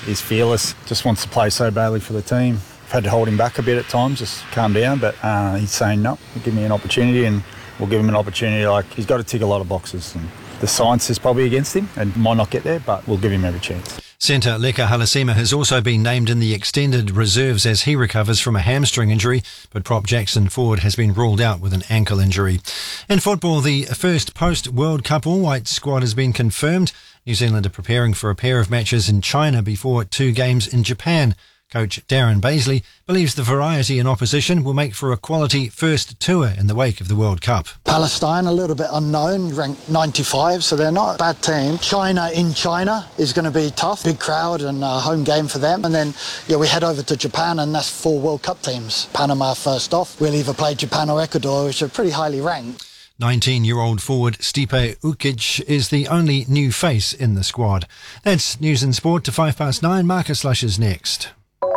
He's fearless, just wants to play so badly for the team. I've had to hold him back a bit at times, just calm down, but he's saying no, give me an opportunity and we'll give him an opportunity. Like, he's got to tick a lot of boxes and the science is probably against him and might not get there, but we'll give him every chance. Centre Leka Halasima has also been named in the extended reserves as he recovers from a hamstring injury, but prop Jackson Ford has been ruled out with an ankle injury. In football, the first post-World Cup all-white squad has been confirmed. New Zealand are preparing for a pair of matches in China before 2 games in Japan. Coach Darren Baisley believes the variety in opposition will make for a quality first tour in the wake of the World Cup. Palestine, a little bit unknown, ranked 95, so they're not a bad team. China in China is going to be tough. Big crowd and a home game for them. And then, we head over to Japan, and that's 4 World Cup teams. Panama first off. We'll either play Japan or Ecuador, which are pretty highly ranked. 19-year-old forward Stipe Ukic is the only new face in the squad. That's News and Sport to 9:05. Marcus Lush is next.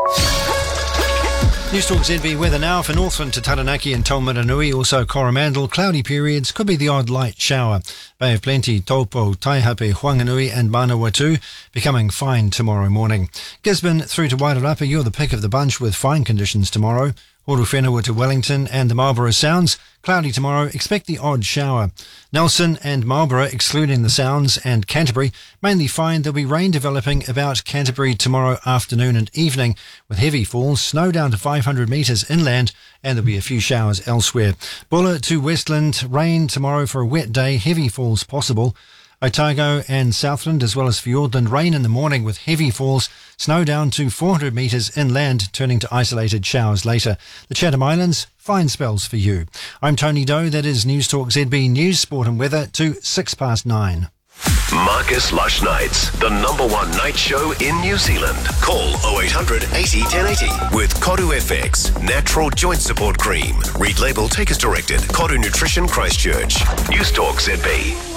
News Talk ZB weather now for Northland to Taranaki and Taumaranui, also Coromandel. Cloudy periods, could be the odd light shower. Bay of Plenty, Taupo, Taihape, Whanganui and Manawatu becoming fine tomorrow morning. Gisborne through to Wairarapa, you're the pick of the bunch with fine conditions tomorrow. Horowhenua to Wellington and the Marlborough Sounds. Cloudy tomorrow, expect the odd shower. Nelson and Marlborough, excluding the Sounds, and Canterbury, mainly fine. There'll be rain developing about Canterbury tomorrow afternoon and evening, with heavy falls, snow down to 500 metres inland, and there'll be a few showers elsewhere. Bulla to Westland, rain tomorrow for a wet day, heavy falls possible. Otago and Southland, as well as Fiordland, rain in the morning with heavy falls, snow down to 400 metres inland, turning to isolated showers later. The Chatham Islands, fine spells for you. I'm Tony Doe, that is News Talk ZB News, Sport and Weather to 9:06. Marcus Lush Nights, the #1 night show in New Zealand. Call 0800 80 1080 with Koru FX, natural joint support cream. Read label, take as directed. Koru Nutrition Christchurch. News Talk ZB.